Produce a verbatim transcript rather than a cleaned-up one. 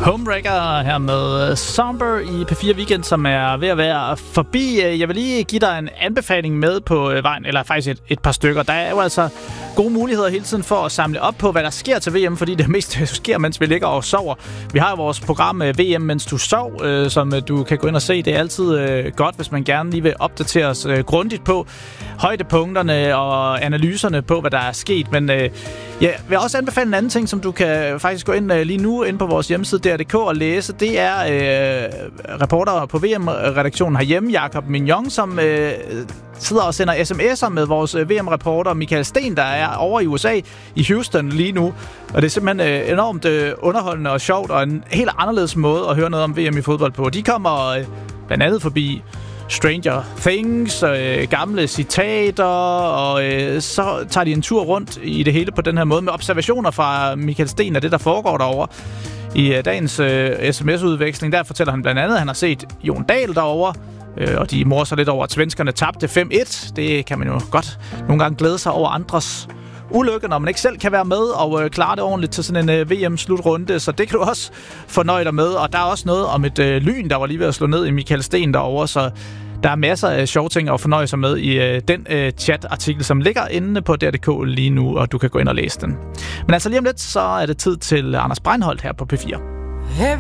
Homebreaker her med Somber i P fire Weekend, som er ved at være forbi. Jeg vil lige give dig en anbefaling med på vejen, eller faktisk et, et par stykker. Der er jo altså gode muligheder hele tiden for at samle op på, hvad der sker til V M, fordi det mest sker, mens vi ligger og sover. Vi har jo vores program V M, mens du sov, øh, som du kan gå ind og se. Det er altid øh, godt, hvis man gerne lige vil opdatere os øh, grundigt på højdepunkterne og analyserne på, hvad der er sket. Men øh, jeg vil også anbefale en anden ting, som du kan faktisk gå ind øh, lige nu ind på vores hjemmeside D R punktum D K og læse. Det er øh, reporter på V M-redaktionen herhjemme, Jakob Mignon, som øh, sidder og sender sms'er med vores V M-reporter Michael Sten, der er over i U S A, i Houston lige nu. Og det er simpelthen øh, enormt øh, underholdende og sjovt, og en helt anderledes måde at høre noget om V M i fodbold på. De kommer øh, blandt andet forbi Stranger Things, øh, gamle citater, og øh, så tager de en tur rundt i det hele på den her måde med observationer fra Michael Sten af det, der foregår derovre. I øh, dagens øh, sms-udveksling, der fortæller han blandt andet, at han har set Jon Dahl derovre, øh, og de morser lidt over, at svenskerne tabte fem et. Det kan man jo godt nogle gange glæde sig over andres ulykke, når man ikke selv kan være med og øh, klare det ordentligt til sådan en øh, V M-slutrunde, så det kan du også fornøje dig med. Og der er også noget om et øh, lyn, der var lige ved at slå ned i Michael Sten derovre, så der er masser af sjove ting at fornøje sig med i øh, den øh, chat-artikel, som ligger inde på D R punktum D K lige nu, og du kan gå ind og læse den. Men altså lige om lidt, så er det tid til Anders Breinholt her på P fire.